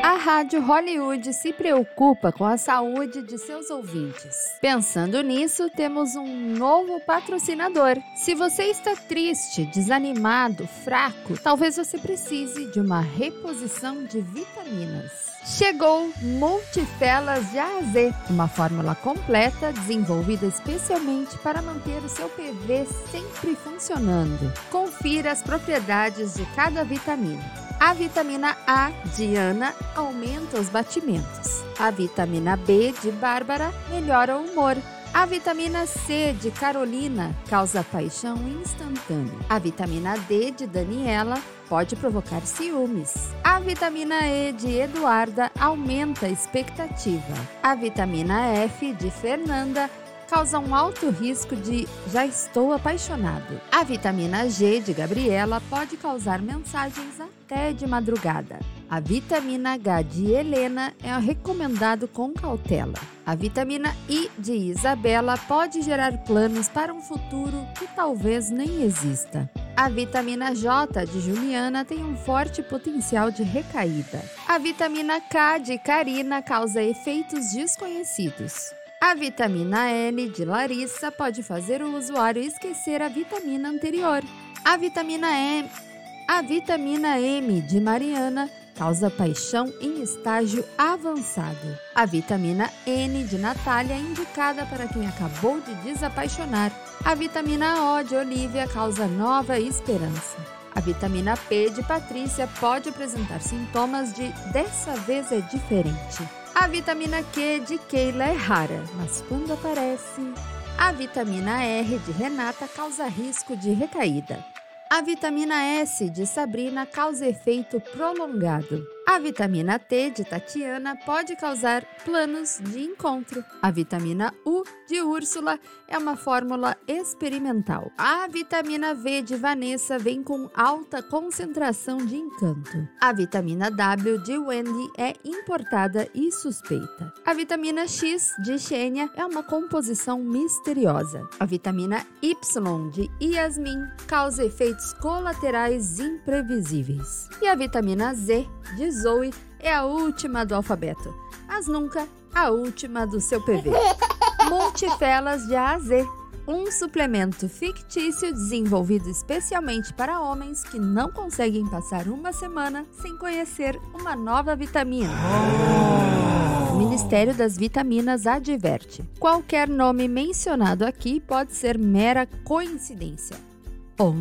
A Rádio Hollywood se preocupa com a saúde de seus ouvintes. Pensando nisso, temos um novo patrocinador. Se você está triste, desanimado, fraco, talvez você precise de uma reposição de vitaminas. Chegou Multifelas de A a Z, uma fórmula completa desenvolvida especialmente para manter o seu PV sempre funcionando. Confira as propriedades de cada vitamina. A vitamina A de Ana aumenta os batimentos. A vitamina B de Bárbara melhora o humor. A vitamina C de Carolina causa paixão instantânea. A vitamina D de Daniela pode provocar ciúmes. A vitamina E de Eduarda aumenta a expectativa. A vitamina F de Fernanda causa um alto risco de já estou apaixonado. A vitamina G de Gabriela pode causar mensagens até de madrugada. A vitamina H de Helena é recomendado com cautela. A vitamina I de Isabela pode gerar planos para um futuro que talvez nem exista. A vitamina J de Juliana tem um forte potencial de recaída. A vitamina K de Karina causa efeitos desconhecidos. A vitamina L de Larissa pode fazer o usuário esquecer a vitamina anterior. A vitamina M de Mariana causa paixão em estágio avançado. A vitamina N de Natália é indicada para quem acabou de desapaixonar. A vitamina O de Olivia causa nova esperança. A vitamina P de Patrícia pode apresentar sintomas de dessa vez é diferente. A vitamina Q de Keila é rara, mas quando aparece... A vitamina R de Renata causa risco de recaída. A vitamina S de Sabrina causa efeito prolongado. A vitamina T de Tatiana pode causar planos de encontro. A vitamina U de Úrsula é uma fórmula experimental. A vitamina V de Vanessa vem com alta concentração de encanto. A vitamina W de Wendy é importada e suspeita. A vitamina X de Xênia é uma composição misteriosa. A vitamina Y de Yasmin causa efeitos colaterais imprevisíveis. E a vitamina Z de Zoe é a última do alfabeto, mas nunca a última do seu PV. Multifelas de A a Z, um suplemento fictício desenvolvido especialmente para homens que não conseguem passar uma semana sem conhecer uma nova vitamina. O Ministério das Vitaminas adverte: qualquer nome mencionado aqui pode ser mera coincidência.